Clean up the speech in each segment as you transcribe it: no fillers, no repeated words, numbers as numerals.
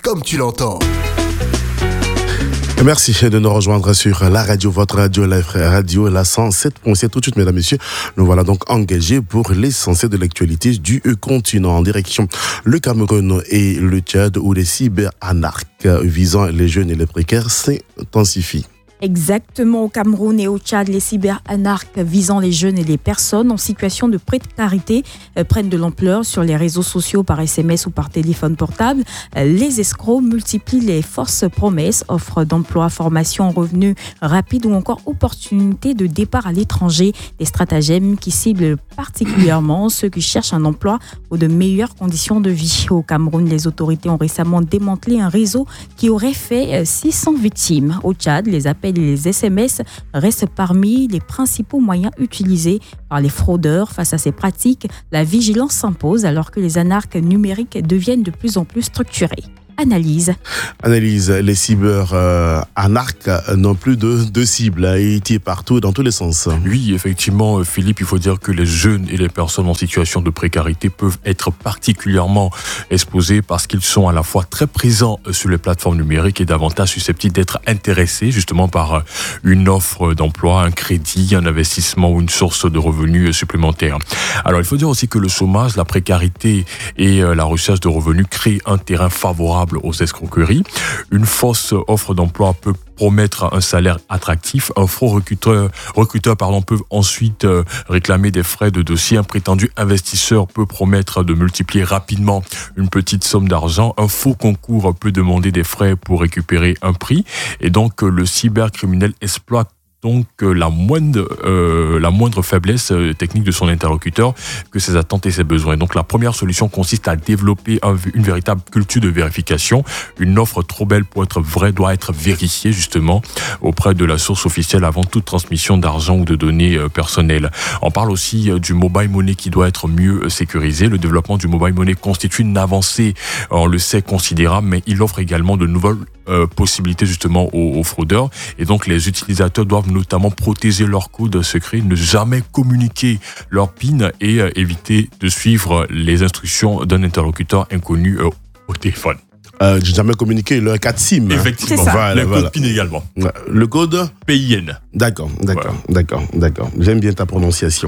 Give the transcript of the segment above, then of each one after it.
comme tu l'entends. Merci de nous rejoindre sur la radio, votre radio, la radio, la 107.7. Tout de suite, mesdames, messieurs, nous voilà donc engagés pour l'essentiel de l'actualité du continent en direction le Cameroun et le Tchad où les cyberanarques visant les jeunes et les précaires s'intensifient. Exactement, au Cameroun et au Tchad, les cyberanarques visant les jeunes et les personnes en situation de précarité prennent de l'ampleur sur les réseaux sociaux par SMS ou par téléphone portable. Les escrocs multiplient les fausses promesses, offres d'emploi, formation, revenus rapides ou encore opportunités de départ à l'étranger. Des stratagèmes qui ciblent particulièrement ceux qui cherchent un emploi ou de meilleures conditions de vie. Au Cameroun, les autorités ont récemment démantelé un réseau qui aurait fait 600 victimes. Au Tchad, les appels et les SMS restent parmi les principaux moyens utilisés par les fraudeurs. Face à ces pratiques, la vigilance s'impose alors que les anarques numériques deviennent de plus en plus structurés. Analyse, les cyberanarques n'ont plus de cible, ils tirent partout dans tous les sens. Oui, effectivement, Philippe, il faut dire que les jeunes et les personnes en situation de précarité peuvent être particulièrement exposés parce qu'ils sont à la fois très présents sur les plateformes numériques et davantage susceptibles d'être intéressés justement par une offre d'emploi, un crédit, un investissement ou une source de revenus supplémentaires. Alors, il faut dire aussi que le chômage, la précarité et la recherche de revenus créent un terrain favorable aux escroqueries. Une fausse offre d'emploi peut promettre un salaire attractif. Un faux recruteur peut ensuite réclamer des frais de dossier. Un prétendu investisseur peut promettre de multiplier rapidement une petite somme d'argent. Un faux concours peut demander des frais pour récupérer un prix. Et donc, le cybercriminel exploite donc la moindre faiblesse technique de son interlocuteur que ses attentes et ses besoins. Donc la première solution consiste à développer une véritable culture de vérification. Une offre trop belle pour être vraie doit être vérifiée justement auprès de la source officielle avant toute transmission d'argent ou de données personnelles. On parle aussi du mobile money qui doit être mieux sécurisé. Le développement du mobile money constitue une avancée, on le sait, considérable, mais il offre également de nouvelles possibilités justement aux fraudeurs. Et donc les utilisateurs doivent notamment protéger leur code secret, ne jamais communiquer leur PIN et éviter de suivre les instructions d'un interlocuteur inconnu au téléphone. Jamais communiqué leur code SIM. Effectivement, voilà, code PIN également. Le code PIN. D'accord. J'aime bien ta prononciation.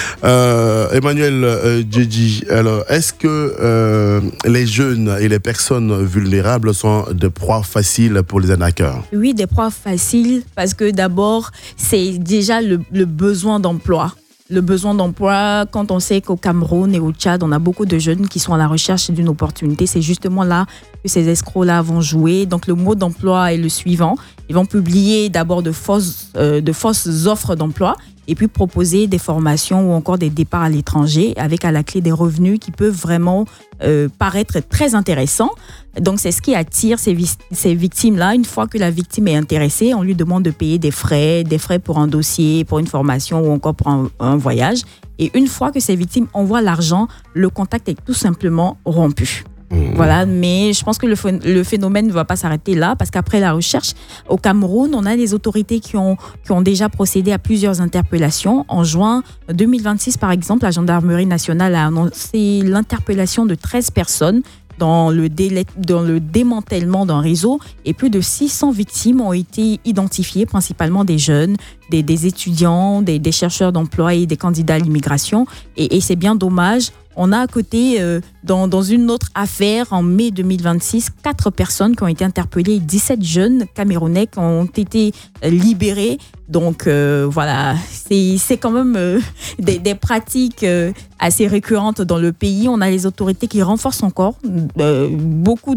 Emmanuel Djedji, alors est-ce que les jeunes et les personnes vulnérables sont des proies faciles pour les arnaqueurs? Oui, des proies faciles parce que d'abord, c'est déjà le besoin d'emploi. Le besoin d'emploi, quand on sait qu'au Cameroun et au Tchad, on a beaucoup de jeunes qui sont à la recherche d'une opportunité, c'est justement là que ces escrocs-là vont jouer. Donc le mot d'emploi est le suivant. Ils vont publier d'abord de fausses offres d'emploi et puis proposer des formations ou encore des départs à l'étranger avec à la clé des revenus qui peuvent vraiment paraître très intéressants. Donc c'est ce qui attire ces victimes-là. Une fois que la victime est intéressée, on lui demande de payer des frais pour un dossier, pour une formation ou encore pour un voyage. Et une fois que ces victimes envoient l'argent, le contact est tout simplement rompu. Voilà, mais je pense que le phénomène ne va pas s'arrêter là parce qu'après la recherche, au Cameroun, on a des autorités qui ont déjà procédé à plusieurs interpellations. En juin 2026, par exemple, la gendarmerie nationale a annoncé l'interpellation de 13 personnes dans le démantèlement d'un réseau et plus de 600 victimes ont été identifiées, principalement des jeunes, des étudiants, des chercheurs d'emploi et des candidats à l'immigration. Et c'est bien dommage. On a à côté, dans une autre affaire, en mai 2026, 4 personnes qui ont été interpellées, 17 jeunes camerounais qui ont été libérés. Donc voilà, c'est quand même des pratiques assez récurrentes dans le pays. On a les autorités qui renforcent encore beaucoup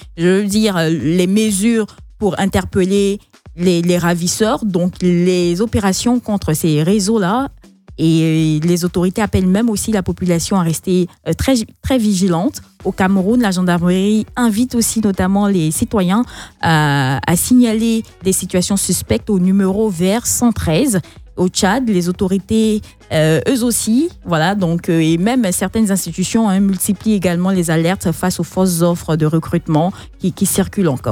les mesures pour interpeller les ravisseurs. Donc les opérations contre ces réseaux-là. Et les autorités appellent même aussi la population à rester très, très vigilante. Au Cameroun, la gendarmerie invite aussi notamment les citoyens à signaler des situations suspectes au numéro vert 113. Au Tchad, les autorités, eux aussi, voilà, donc, et même certaines institutions multiplient également les alertes face aux fausses offres de recrutement qui circulent encore.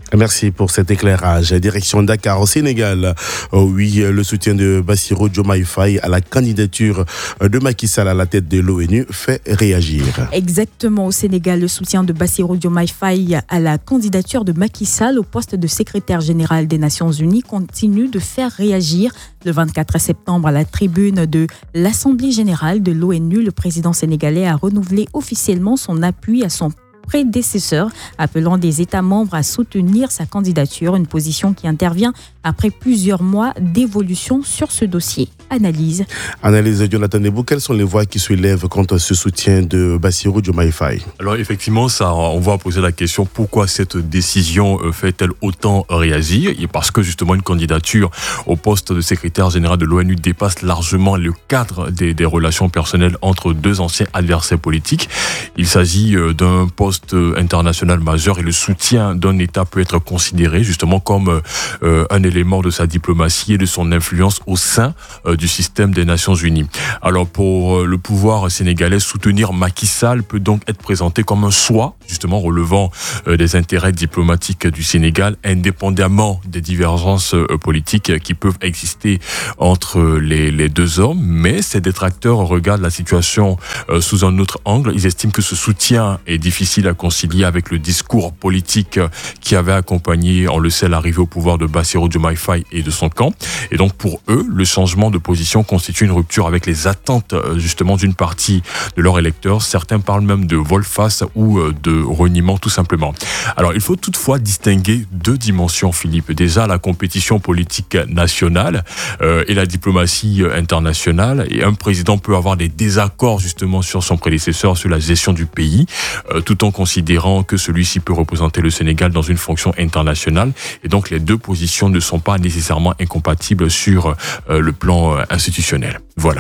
Merci pour cet éclairage. Direction Dakar au Sénégal. Oui, le soutien de Bassirou Diomaye Faye à la candidature de Macky Sall à la tête de l'ONU fait réagir. Exactement, au Sénégal, le soutien de Bassirou Diomaye Faye à la candidature de Macky Sall au poste de secrétaire général des Nations Unies continue de faire réagir. Le 24 septembre, à la tribune de l'Assemblée générale de l'ONU, le président sénégalais a renouvelé officiellement son appui à son prédécesseur, appelant des États membres à soutenir sa candidature, une position qui intervient après plusieurs mois d'évolution sur ce dossier. Analyse Jonathan Nebou, quelles sont les voix qui se lèvent contre ce soutien de Bassirou Diomaye Faye? Alors effectivement, on va poser la question, pourquoi cette décision fait-elle autant réagir? Et parce que justement une candidature au poste de secrétaire général de l'ONU dépasse largement le cadre des relations personnelles entre deux anciens adversaires politiques. Il s'agit d'un poste international majeur et le soutien d'un État peut être considéré justement comme un élément de sa diplomatie et de son influence au sein du système des Nations Unies. Alors pour le pouvoir sénégalais, soutenir Macky Sall peut donc être présenté comme un choix, justement relevant des intérêts diplomatiques du Sénégal, indépendamment des divergences politiques qui peuvent exister entre les deux hommes. Mais ces détracteurs regardent la situation sous un autre angle. Ils estiment que ce soutien est difficile à concilier avec le discours politique qui avait accompagné, on le sait, l'arrivée au pouvoir de Bassirou Diomaye Faye et de son camp. Et donc pour eux, le changement de position constitue une rupture avec les attentes justement d'une partie de leurs électeurs. Certains parlent même de volte-face ou de reniement tout simplement. Alors il faut toutefois distinguer deux dimensions, Philippe. Déjà la compétition politique nationale et la diplomatie internationale. Et un président peut avoir des désaccords justement sur son prédécesseur, sur la gestion du pays, tout en considérant que celui-ci peut représenter le Sénégal dans une fonction internationale. Et donc les deux positions ne sont pas nécessairement incompatibles sur le plan institutionnel. Voilà.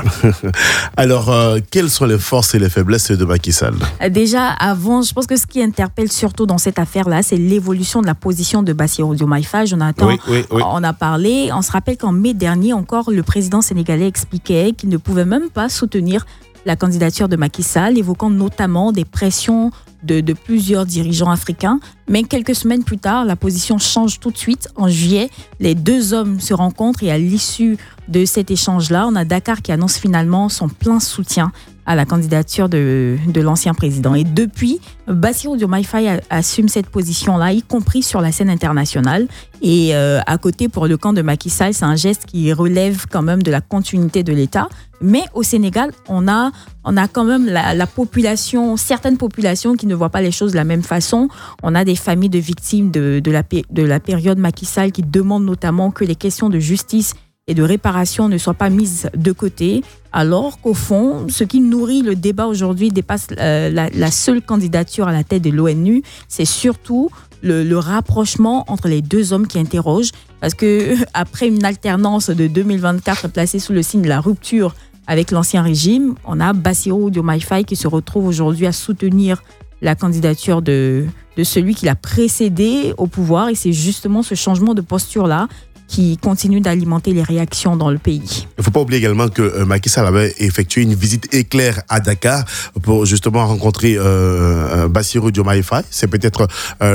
Alors, quelles sont les forces et les faiblesses de Macky Sall? Déjà, avant, je pense que ce qui interpelle surtout dans cette affaire-là, c'est l'évolution de la position de Bassirou Diomaye Faye. Jonathan, oui. On a parlé. On se rappelle qu'en mai dernier, encore, le président sénégalais expliquait qu'il ne pouvait même pas soutenir la candidature de Macky Sall, évoquant notamment des pressions de plusieurs dirigeants africains. Mais quelques semaines plus tard, la position change tout de suite. En juillet, les deux hommes se rencontrent et à l'issue de cet échange-là, on a Dakar qui annonce finalement son plein soutien à la candidature de l'ancien président. Et depuis, Bassirou Diomaye Faye assume cette position-là, y compris sur la scène internationale. Et à côté, pour le camp de Macky Sall, c'est un geste qui relève quand même de la continuité de l'État. Mais au Sénégal, on a quand même la population, certaines populations qui ne voient pas les choses de la même façon. On a des familles de victimes de la période Macky Sall qui demandent notamment que les questions de justice et de réparation ne soient pas mises de côté, alors qu'au fond, ce qui nourrit le débat aujourd'hui dépasse la seule candidature à la tête de l'ONU, c'est surtout le rapprochement entre les deux hommes qui interrogent, parce que après une alternance de 2024 placée sous le signe de la rupture avec l'ancien régime, on a Bassirou Diomaye Faye qui se retrouve aujourd'hui à soutenir la candidature de celui qui l'a précédé au pouvoir, et c'est justement ce changement de posture-là qui continue d'alimenter les réactions dans le pays. Il ne faut pas oublier également que Macky Sall avait effectué une visite éclair à Dakar pour justement rencontrer Bassirou Diomaye Faye. C'est peut-être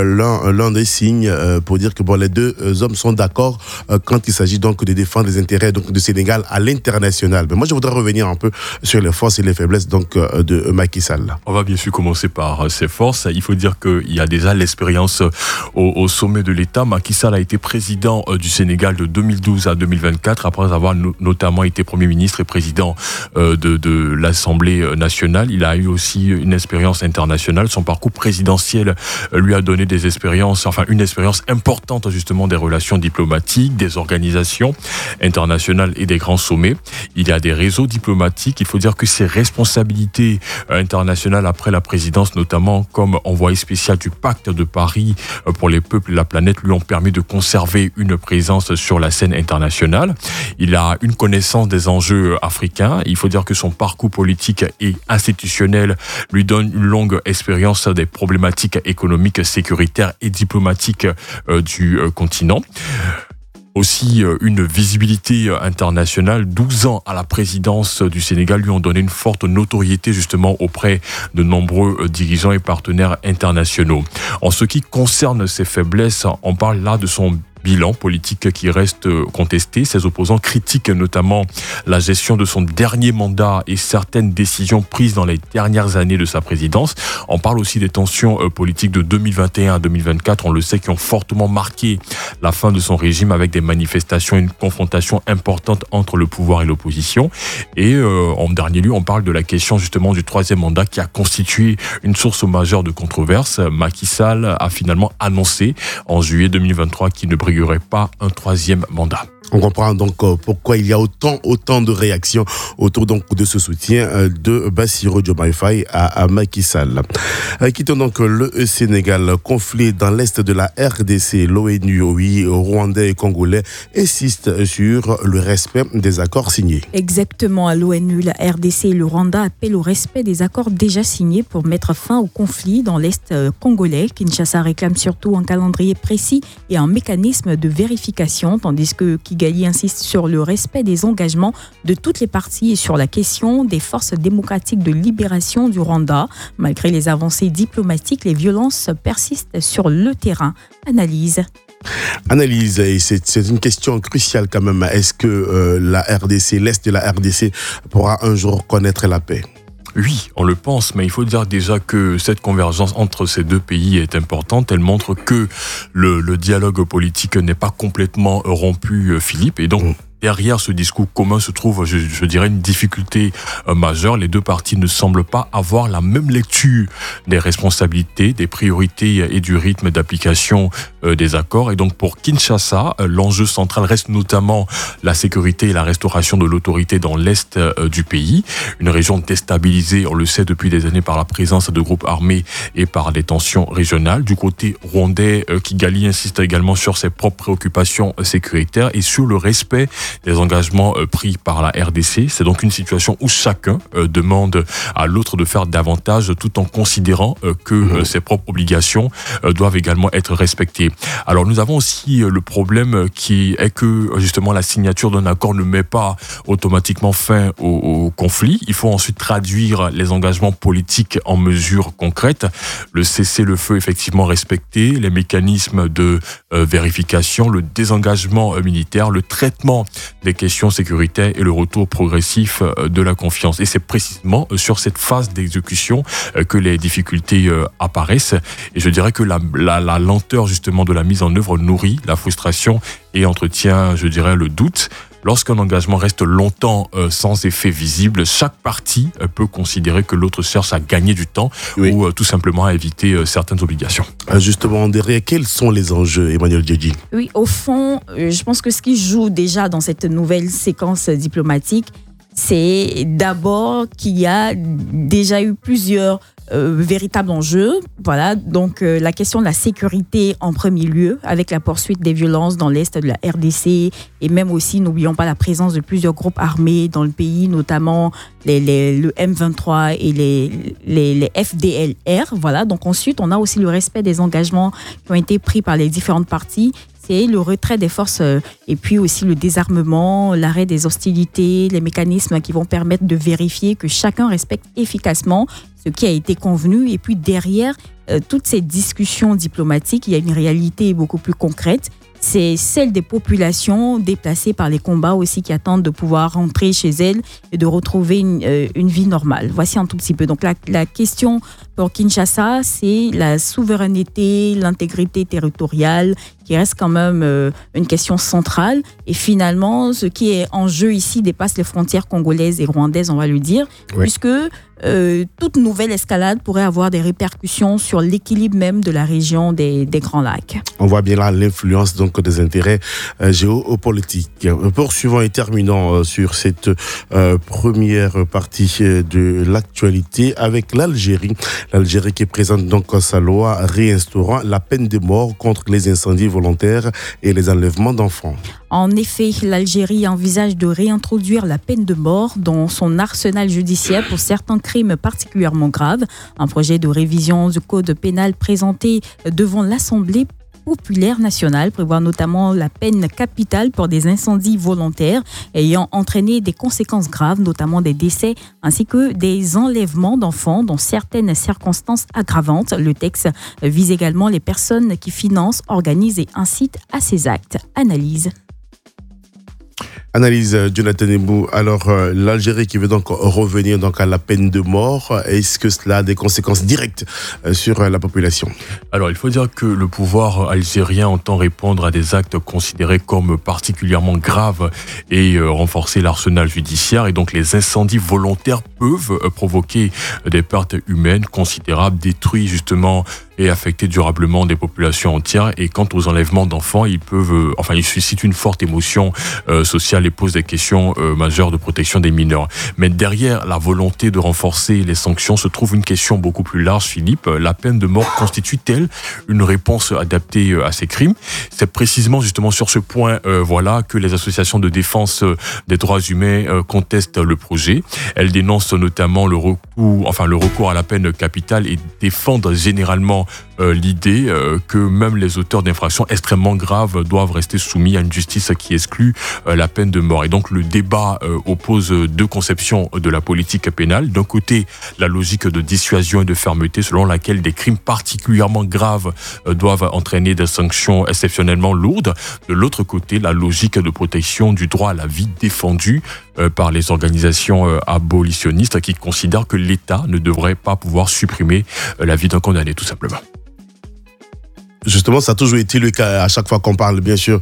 l'un des signes pour dire que les deux hommes sont d'accord quand il s'agit donc de défendre les intérêts donc, du Sénégal à l'international. Mais moi, je voudrais revenir un peu sur les forces et les faiblesses donc, de Macky Sall. On va bien sûr commencer par ses forces. Il faut dire qu'il y a déjà l'expérience au sommet de l'État. Macky Sall a été président du Sénégal de 2012 à 2024, après avoir notamment été Premier ministre et président de l'Assemblée nationale. Il a eu aussi une expérience internationale. Son parcours présidentiel lui a donné une expérience importante justement des relations diplomatiques, des organisations internationales et des grands sommets. Il y a des réseaux diplomatiques. Il faut dire que ses responsabilités internationales après la présidence, notamment comme envoyé spécial du Pacte de Paris pour les peuples et la planète, lui ont permis de conserver une présence sur la scène internationale. Il a une connaissance des enjeux africains. Il faut dire que son parcours politique et institutionnel lui donne une longue expérience des problématiques économiques, sécuritaires et diplomatiques du continent. aussi une visibilité internationale. 12 ans à la présidence du Sénégal lui ont donné une forte notoriété justement auprès de nombreux dirigeants et partenaires internationaux. En ce qui concerne ses faiblesses, on parle là de son bilan politique qui reste contesté. Ses opposants critiquent notamment la gestion de son dernier mandat et certaines décisions prises dans les dernières années de sa présidence. On parle aussi des tensions politiques de 2021 à 2024, on le sait, qui ont fortement marqué la fin de son régime avec des manifestations et une confrontation importante entre le pouvoir et l'opposition. Et en dernier lieu, on parle de la question justement du troisième mandat qui a constitué une source majeure de controverse. Macky Sall a finalement annoncé en juillet 2023 qu'il ne briguerait pas un troisième mandat. On comprend donc pourquoi il y a autant de réactions autour donc de ce soutien de Bassirou Diomaye Faye à Macky Sall. Quittons donc le Sénégal. Conflit dans l'est de la RDC. L'ONU, oui, Rwandais et Congolais insistent sur le respect des accords signés. Exactement, à l'ONU, la RDC et le Rwanda appellent au respect des accords déjà signés pour mettre fin au conflit dans l'est congolais. Kinshasa réclame surtout un calendrier précis et un mécanisme de vérification, tandis que Kigali insiste sur le respect des engagements de toutes les parties et sur la question des forces démocratiques de libération du Rwanda. Malgré les avancées diplomatiques, les violences persistent sur le terrain. Analyse, et c'est une question cruciale quand même. Est-ce que la RDC, l'Est de la RDC, pourra un jour connaître la paix ? Oui, on le pense, mais il faut dire déjà que cette convergence entre ces deux pays est importante. Elle montre que le dialogue politique n'est pas complètement rompu, Philippe, et donc derrière ce discours commun se trouve, je dirais, une difficulté majeure. Les deux parties ne semblent pas avoir la même lecture des responsabilités, des priorités et du rythme d'application des accords. Et donc pour Kinshasa, l'enjeu central reste notamment la sécurité et la restauration de l'autorité dans l'est du pays. Une région déstabilisée, on le sait depuis des années, par la présence de groupes armés et par des tensions régionales. Du côté rwandais, Kigali insiste également sur ses propres préoccupations sécuritaires et sur le respect des engagements pris par la RDC. C'est donc une situation où chacun demande à l'autre de faire davantage tout en considérant que ses propres obligations doivent également être respectées. Alors nous avons aussi le problème qui est que justement la signature d'un accord ne met pas automatiquement fin au conflit. Il faut ensuite traduire les engagements politiques en mesures concrètes. Le cessez-le-feu effectivement respecté, les mécanismes de vérification, le désengagement militaire, le traitement des questions sécuritaires et le retour progressif de la confiance. Et c'est précisément sur cette phase d'exécution que les difficultés apparaissent. Et je dirais que la lenteur justement de la mise en œuvre nourrit la frustration et entretient, je dirais, le doute. Lorsqu'un engagement reste longtemps sans effet visible, chaque partie peut considérer que l'autre cherche à gagner du temps ou tout simplement à éviter certaines obligations. Justement, derrière, quels sont les enjeux, Emmanuel Djedji ? Oui, au fond, je pense que ce qui joue déjà dans cette nouvelle séquence diplomatique, c'est d'abord qu'il y a déjà eu plusieurs véritables enjeux. Voilà, donc la question de la sécurité en premier lieu, avec la poursuite des violences dans l'est de la RDC et même aussi, n'oublions pas la présence de plusieurs groupes armés dans le pays, notamment le M23 et les FDLR. Voilà, donc ensuite, on a aussi le respect des engagements qui ont été pris par les différentes parties. C'est le retrait des forces et puis aussi le désarmement, l'arrêt des hostilités, les mécanismes qui vont permettre de vérifier que chacun respecte efficacement ce qui a été convenu. Et puis derrière toutes ces discussions diplomatiques, il y a une réalité beaucoup plus concrète. C'est celle des populations déplacées par les combats aussi qui attendent de pouvoir rentrer chez elles et de retrouver une vie normale. Voici un tout petit peu. Donc la question pour Kinshasa, c'est la souveraineté, l'intégrité territoriale qui reste quand même une question centrale. Et finalement, ce qui est en jeu ici dépasse les frontières congolaises et rwandaises, on va le dire, puisque toute nouvelle escalade pourrait avoir des répercussions sur l'équilibre même de la région des Grands Lacs. On voit bien là l'influence donc des intérêts géopolitiques. Poursuivons et terminons sur cette première partie de l'actualité avec l'Algérie. L'Algérie qui présente donc sa loi réinstaurant la peine de mort contre les incendies volontaires et les enlèvements d'enfants. En effet, l'Algérie envisage de réintroduire la peine de mort dans son arsenal judiciaire pour certains crimes particulièrement graves. Un projet de révision du code pénal présenté devant l'Assemblée populaire nationale prévoit notamment la peine capitale pour des incendies volontaires ayant entraîné des conséquences graves, notamment des décès, ainsi que des enlèvements d'enfants dans certaines circonstances aggravantes. Le texte vise également les personnes qui financent, organisent et incitent à ces actes. Analyse Jonathan Ebou. Alors, l'Algérie qui veut donc revenir donc à la peine de mort, est-ce que cela a des conséquences directes sur la population? Alors, il faut dire que le pouvoir algérien entend répondre à des actes considérés comme particulièrement graves et renforcer l'arsenal judiciaire. Et donc, les incendies volontaires peuvent provoquer des pertes humaines considérables, détruire justement et affecter durablement des populations entières. Et quant aux enlèvements d'enfants, ils suscitent une forte émotion sociale et posent des questions majeures de protection des mineurs. Mais derrière la volonté de renforcer les sanctions se trouve une question beaucoup plus large, Philippe. La peine de mort constitue-t-elle une réponse adaptée à ces crimes? C'est précisément justement sur ce point que les associations de défense des droits humains contestent le projet. Elles dénoncent notamment le recours à la peine capitale et défendent généralement l'idée que même les auteurs d'infractions extrêmement graves doivent rester soumis à une justice qui exclut la peine de mort. Et donc le débat oppose deux conceptions de la politique pénale. D'un côté, la logique de dissuasion et de fermeté selon laquelle des crimes particulièrement graves doivent entraîner des sanctions exceptionnellement lourdes. De l'autre côté, la logique de protection du droit à la vie défendue par les organisations abolitionnistes qui considèrent que l'État ne devrait pas pouvoir supprimer la vie d'un condamné, tout simplement. Justement, ça a toujours été le cas à chaque fois qu'on parle, bien sûr,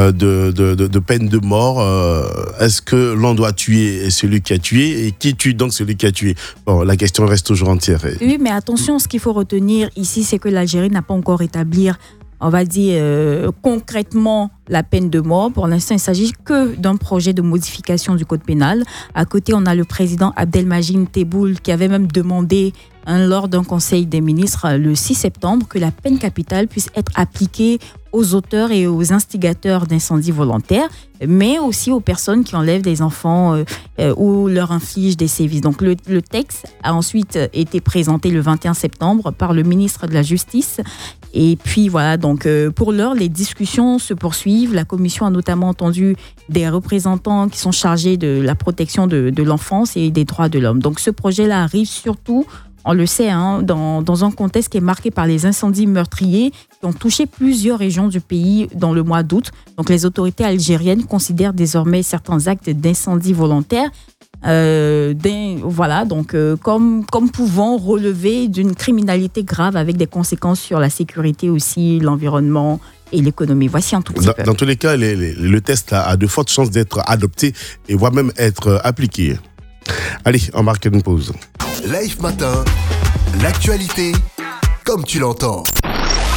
de peine de mort. Est-ce que l'on doit tuer celui qui a tué et qui tue donc celui qui a tué? Bon, la question reste toujours entière. Oui, mais attention, ce qu'il faut retenir ici, c'est que l'Algérie n'a pas encore établi, on va dire, concrètement la peine de mort. Pour l'instant, il ne s'agit que d'un projet de modification du code pénal. À côté, on a le président Abdelmadjid Tebboune qui avait même demandé lors d'un conseil des ministres le 6 septembre que la peine capitale puisse être appliquée aux auteurs et aux instigateurs d'incendies volontaires, mais aussi aux personnes qui enlèvent des enfants ou leur infligent des sévices. Donc le texte a ensuite été présenté le 21 septembre par le ministre de la Justice. Et puis voilà, donc pour l'heure, les discussions se poursuivent. La commission a notamment entendu des représentants qui sont chargés de la protection de l'enfance et des droits de l'homme. Donc ce projet-là arrive surtout, on le sait, dans un contexte qui est marqué par les incendies meurtriers qui ont touché plusieurs régions du pays dans le mois d'août. Donc les autorités algériennes considèrent désormais certains actes d'incendie volontaires comme pouvant relever d'une criminalité grave avec des conséquences sur la sécurité aussi, l'environnement et l'économie. Voici un tout petit peu. Dans tous les cas, le test a de fortes chances d'être adopté et voire même être appliqué. Allez, on marque une pause. Live Matin, l'actualité comme tu l'entends.